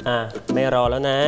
ไม่รอแล้วนะ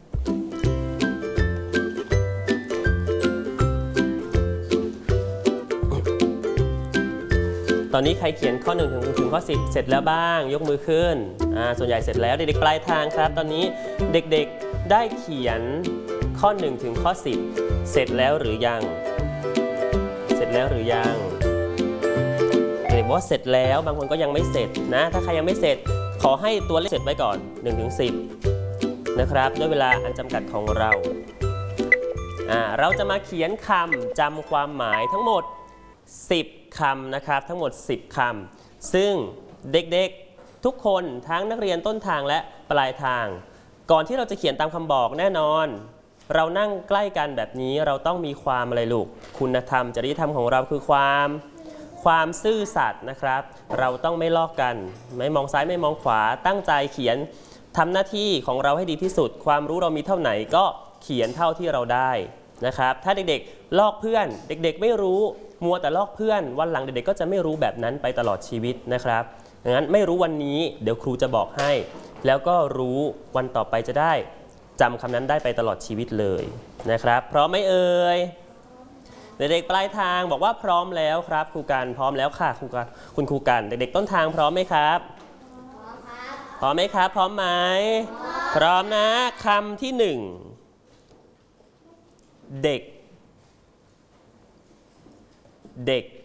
ตอนนี้ใครเขียนข้อ1ถึงข้อ10เสร็จแล้วบ้างยกมือขึ้นส่วนใหญ่เสร็จแล้วเด็กๆปลายทางครับตอนนี้เด็กๆได้เขียนข้อ1ถึงข้อ10เสร็จแล้วหรือยังเสร็จแล้วหรือยังเด็กบอกว่าเสร็จแล้วบางคนก็ยังไม่เสร็จนะถ้าใครยังไม่เสร็จขอให้ตัวเลขเสร็จไว้ก่อน1ถึง10นะครับด้วยเวลาอันจำกัดของเราเราจะมาเขียนคำจำความหมายทั้งหมด10 คำนะครับทั้งหมด10 คำซึ่งเด็กๆทุกคนทั้งนักเรียนต้นทางและปลายทางก่อนที่เราจะเขียนตามคำบอกแน่นอนเรานั่งใกล้กันแบบนี้เราต้องมีความอะไรลูกคุณธรรมจริยธรรมของเราคือความซื่อสัตย์นะครับเราต้องไม่ลอกกันไม่มองซ้ายไม่มองขวาตั้งใจเขียนทำหน้าที่ของเราให้ดีที่สุดความรู้เรามีเท่าไหนก็เขียนเท่าที่เราได้นะครับถ้าเด็กๆลอกเพื่อนเด็กๆไม่รู้มัวแต่ลอกเพื่อนวันหลังเด็กๆก็จะไม่รู้แบบนั้นไปตลอดชีวิตนะครับดังนั้นไม่รู้วันนี้เดี๋ยวครูจะบอกให้แล้วก็รู้วันต่อไปจะได้จำคำนั้นได้ไปตลอดชีวิตเลยนะครับพร้อมไหมเอ่ยเด็กๆปลายทางบอกว่าพร้อมแล้วครับครูกันพร้อมแล้วค่ะคุณครูกันเด็กๆต้นทางพร้อมไหมครับพร้อมไหมครับพร้อมไหมพร้อมนะคำที่1เด็ก